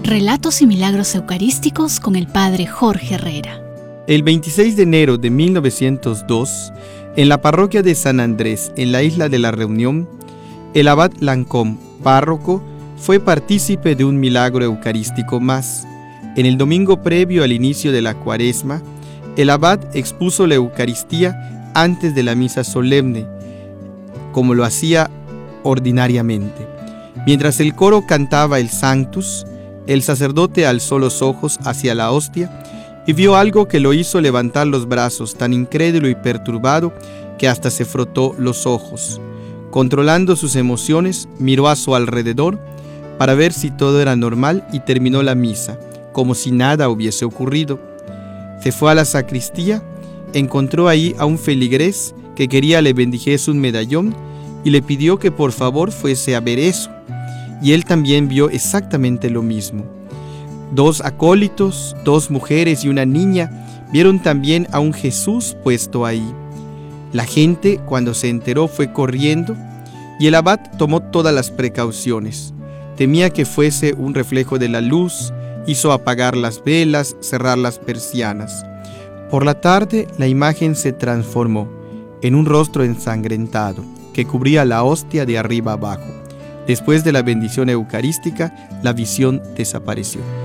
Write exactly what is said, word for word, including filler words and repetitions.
Relatos y milagros eucarísticos con el Padre Jorge Herrera. El veintiséis de enero de mil novecientos dos, en la parroquia de San Andrés, en la isla de la Reunión, el abad Lancôme, párroco, fue partícipe de un milagro eucarístico más. En el domingo previo al inicio de la Cuaresma, el abad expuso la Eucaristía antes de la misa solemne, como lo hacía ordinariamente. Mientras el coro cantaba el Sanctus, el sacerdote alzó los ojos hacia la hostia y vio algo que lo hizo levantar los brazos, tan incrédulo y perturbado que hasta se frotó los ojos. Controlando sus emociones, miró a su alrededor para ver si todo era normal y terminó la misa, como si nada hubiese ocurrido. Se fue a la sacristía, encontró ahí a un feligrés que quería le bendijese un medallón y le pidió que por favor fuese a ver eso. Y él también vio exactamente lo mismo. Dos acólitos, dos mujeres y una niña vieron también a un Jesús puesto ahí. La gente, cuando se enteró, fue corriendo y el abad tomó todas las precauciones. Temía que fuese un reflejo de la luz, hizo apagar las velas, cerrar las persianas. Por la tarde, la imagen se transformó en un rostro ensangrentado que cubría la hostia de arriba abajo. Después de la bendición eucarística, la visión desapareció.